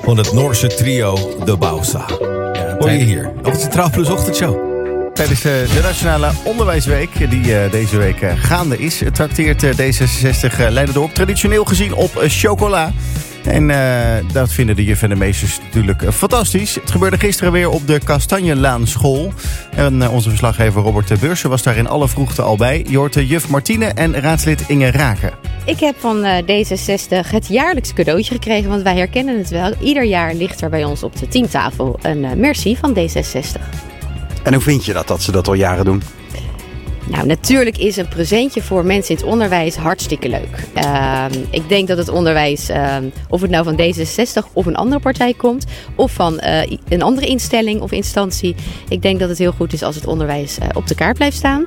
van het Noorse trio De Bausa. Hoor je hier op het Centraal Plus Ochtendshow. Tijdens de Nationale Onderwijsweek, die deze week gaande is, trakteert D66 Leiden-Dorp traditioneel gezien op chocola. En dat vinden de juf en de meesters natuurlijk fantastisch. Het gebeurde gisteren weer op de Kastanjelaan school. En onze verslaggever Robert Beursen was daar in alle vroegte al bij. Je hoort juf Martine en raadslid Inge Raken. Ik heb van D66 het jaarlijks cadeautje gekregen, want wij herkennen het wel. Ieder jaar ligt er bij ons op de teamtafel een merci van D66. En hoe vind je dat ze dat al jaren doen? Nou, natuurlijk is een presentje voor mensen in het onderwijs hartstikke leuk. Ik denk dat het onderwijs, of het nou van D66 of een andere partij komt, of van een andere instelling of instantie. Ik denk dat het heel goed is als het onderwijs op de kaart blijft staan.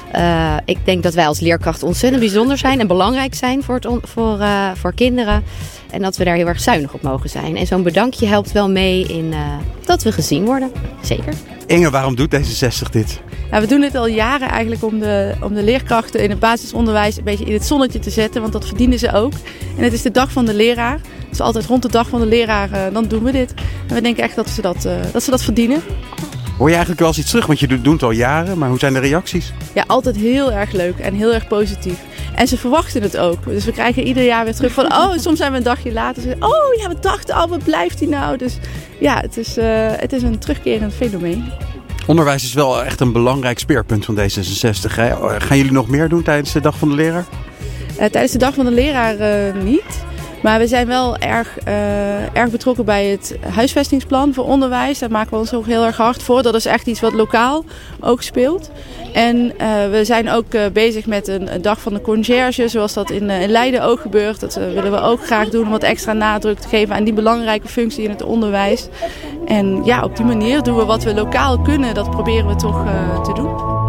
Ik denk dat wij als leerkrachten ontzettend bijzonder zijn en belangrijk zijn voor kinderen. En dat we daar heel erg zuinig op mogen zijn. En zo'n bedankje helpt wel mee in dat we gezien worden. Zeker. Inge, waarom doet D66 dit? Ja, we doen dit al jaren eigenlijk om de leerkrachten in het basisonderwijs een beetje in het zonnetje te zetten. Want dat verdienen ze ook. En het is de dag van de leraar. Dus altijd rond de dag van de leraar, dan doen we dit. En we denken echt dat ze dat verdienen. Hoor je eigenlijk wel eens iets terug? Want je doet het al jaren, maar hoe zijn de reacties? Ja, altijd heel erg leuk en heel erg positief. En ze verwachten het ook. Dus we krijgen ieder jaar weer terug van, soms zijn we een dagje later. Oh ja, we dachten al, wat blijft die nou? Dus ja, het is een terugkerend fenomeen. Onderwijs is wel echt een belangrijk speerpunt van D66. Hè? Gaan jullie nog meer doen tijdens de Dag van de Leraar? Tijdens de Dag van de Leraar niet. Maar we zijn wel erg betrokken bij het huisvestingsplan voor onderwijs. Daar maken we ons ook heel erg hard voor. Dat is echt iets wat lokaal ook speelt. En we zijn ook bezig met een dag van de conciërge, zoals dat in Leiden ook gebeurt. Dat willen we ook graag doen om wat extra nadruk te geven aan die belangrijke functie in het onderwijs. En ja, op die manier doen we wat we lokaal kunnen. Dat proberen we toch te doen.